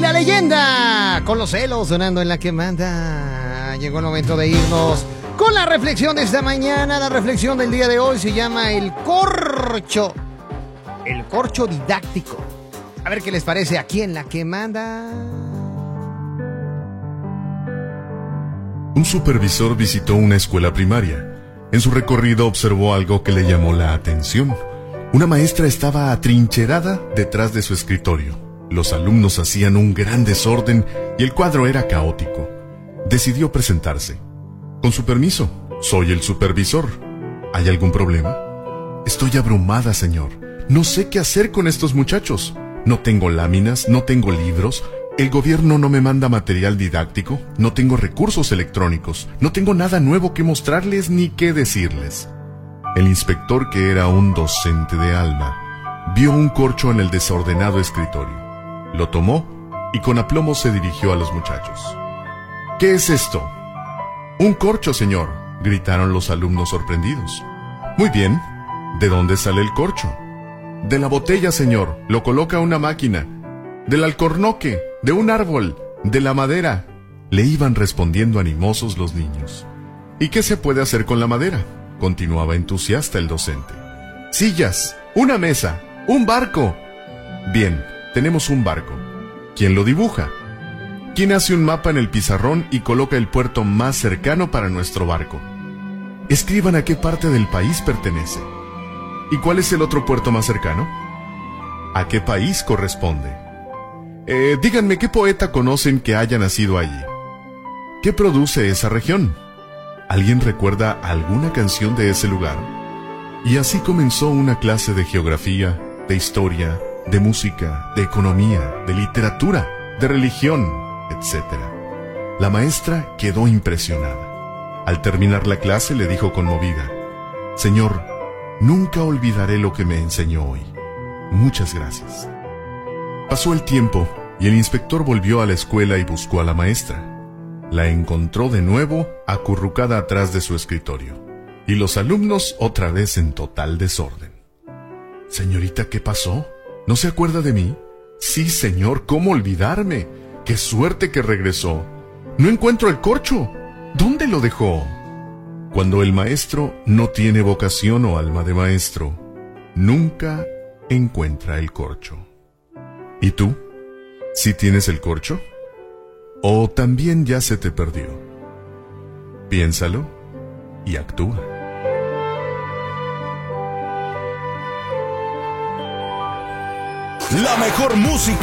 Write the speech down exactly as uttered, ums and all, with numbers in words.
la leyenda, con los celos sonando en la que manda. Llegó el momento de irnos con la reflexión de esta mañana. La reflexión del día de hoy se llama el corcho. El corcho didáctico. A ver qué les parece aquí en la que manda. Un supervisor visitó una escuela primaria. En su recorrido observó algo que le llamó la atención. Una maestra estaba atrincherada detrás de su escritorio. Los alumnos hacían un gran desorden y el cuadro era caótico. Decidió presentarse. Con su permiso, soy el supervisor. ¿Hay algún problema? Estoy abrumada, señor. No sé qué hacer con estos muchachos. No tengo láminas, no tengo libros. El gobierno no me manda material didáctico. No tengo recursos electrónicos. No tengo nada nuevo que mostrarles ni que decirles. El inspector, que era un docente de alma, vio un corcho en el desordenado escritorio. Lo tomó y con aplomo se dirigió a los muchachos. ¿Qué es esto? Un corcho, señor, gritaron los alumnos sorprendidos. Muy bien. ¿De dónde sale el corcho? De la botella, señor. Lo coloca una máquina. Del alcornoque, de un árbol, de la madera. Le iban respondiendo animosos los niños. ¿Y qué se puede hacer con la madera? Continuaba entusiasta el docente. Sillas, una mesa, un barco. Bien, tenemos un barco. ¿Quién lo dibuja? ¿Quién hace un mapa en el pizarrón y coloca el puerto más cercano para nuestro barco? Escriban a qué parte del país pertenece. ¿Y cuál es el otro puerto más cercano? ¿A qué país corresponde? Eh, díganme qué poeta conocen que haya nacido allí. ¿Qué produce esa región? ¿Alguien recuerda alguna canción de ese lugar? Y así comenzó una clase de geografía, de historia, de música, de economía, de literatura, de religión, etcétera. La maestra quedó impresionada. Al terminar la clase le dijo conmovida: Señor, nunca olvidaré lo que me enseñó hoy. Muchas gracias. Pasó el tiempo y el inspector volvió a la escuela y buscó a la maestra. La encontró de nuevo acurrucada atrás de su escritorio, y los alumnos otra vez en total desorden. Señorita, ¿qué pasó? ¿No se acuerda de mí? Sí, señor, ¿cómo olvidarme? ¡Qué suerte que regresó! No encuentro el corcho. ¿Dónde lo dejó? Cuando el maestro no tiene vocación o alma de maestro, nunca encuentra el corcho. ¿Y tú? ¿Sí tienes el corcho? ¿O también ya se te perdió? Piénsalo y actúa. La mejor música